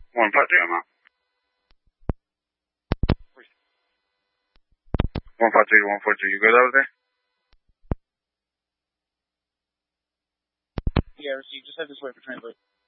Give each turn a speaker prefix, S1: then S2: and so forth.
S1: 152, I'm out. 152, 142, you good over there?
S2: Yeah, received. Just head this way for translate.